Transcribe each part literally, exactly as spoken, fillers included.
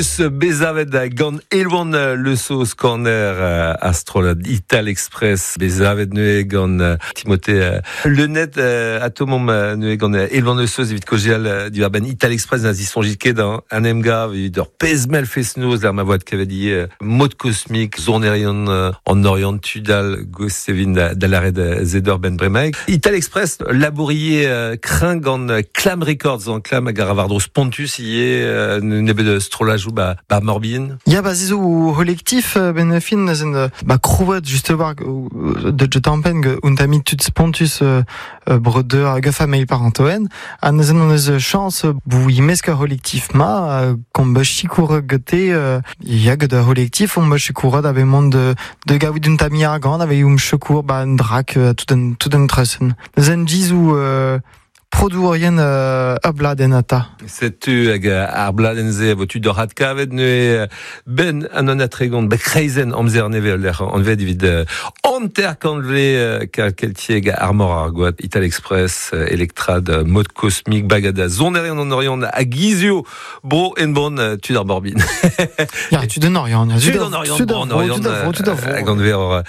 Ce Bezavet gant elwan le sauce corner uh, astrolad Ital Express Bezavet neue gant uh, Timothée uh, le net uh, atomom uh, neue gant uh, elwan le sauce evit kogial uh, du ben Ital Express nazi son jitket dans un emga evit ur pezmel fesnoz l'ar ma voix de cavalier uh, mode cosmique zonerion uh, en orient tudal gossevin d'alared zeder ben bremaik Ital Express laborier uh, crin gant uh, Clam Records en Clam a garavardros pontus ie uh, nebe de strolajou ba ba morbien. Ja ba zizo collectif ben fin zen ba krouet juste war de jetampen und amit tuts pontus breder gafa mail parentoen an zen on ez chance bou imeska collectif ma kom ba chikour gete ya gade collectif on ba chikour da be monde de de gavi d'un tami argan ave um chikour ba un drak tout un tout un tressen zen dizou produorien uh, abladen ata. Setu hag ar bladenze votu d'or hat kavet ne ben an an atregont be kreizen amzer neve l'er an vet vid anter kanvle kalkeltieg armor argoat Ital Express Electrad mode cosmique bagada zonerion en orient a gizio bro en bon tu d'ar borbin. Ja tu den orient tu d'en orient tu d'en orient tu d'en gant ver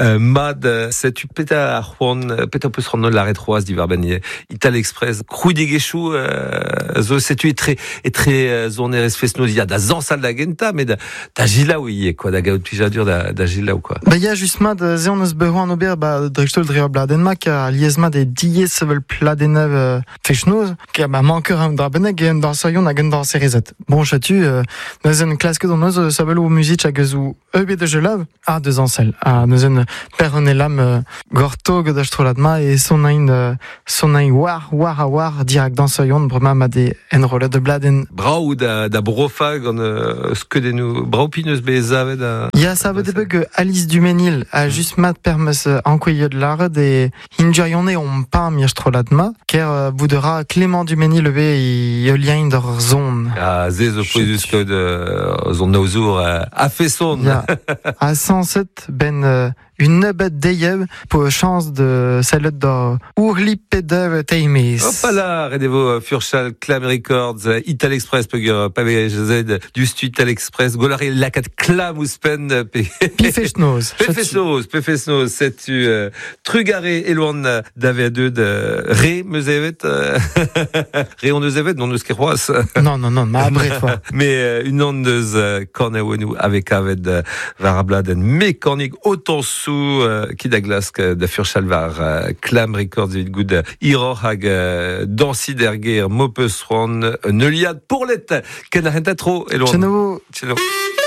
mad setu peta arhuan peta peus ran la retroise di verbanier Ital Express Crouy des Guéchou, zo setu est très, est très zoner esfesno, il y a da zansal da genta, mais da, da gila oui, quoi, da gaout pijadur da, da gila ou quoi. Bah, il y a justement de zeonos beho an ober, bah, drextol drea bladenma, qui a liesma des diez sevel pladenev fechnoz, qui a, bah, manqueur un drabeneg, et un danserion a gen danserezet. Bon, chatu, euh, dans une classe que dans nos, savel ou musique, a gezou, ebe de gelav, a de zansel, a, dans une peronelam, gortog da stroladma, et son ein, son ein war, war a war direct dans ce yon brema ma des enrôle de bladen brau da da brofag on ce que des nous brau pineus bezavet da ya ça veut dire que Alice Duménil a juste mat permes encoyer de l'art des injurione on pas miestroladma car boudera Clément Duménil le il lien de zone ah zezo poisus que de zone nozour a fait son à cent sept ben une nebet deyev pour chance de celle de Ourli Pedev Teimis. Hop là, Redevo Furchal, Clam Records, Ital Express, Pugger, Pavé Z, du Stu Ital Express, Golari Lacat Clam Ouspen, Pifesnoz. Pifesnoz, Pifesnoz, c'est tu, Trugaré, Eloan, David deux de Ré, Meusevet, Ré, on nous avait, non, nous skéroas. Non, non, non, ma abré, toi. Mais, une ondeuse, Cornawenu, avec Aved, Varabladen, mécanique, autant sous, qui d'aglask de Furchalvar, Clam Records, vid good, Iro hag, Dansi derger, Mopesron, Neuliad pour l'être, Kenarenta trop, et loin. Tcheno. Tcheno.